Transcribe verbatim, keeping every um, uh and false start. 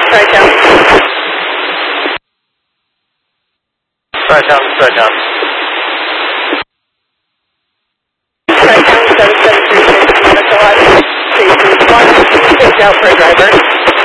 Right down. Right down, right down. Right down, seven seven three six, medical out, safety, one, six out for a driver.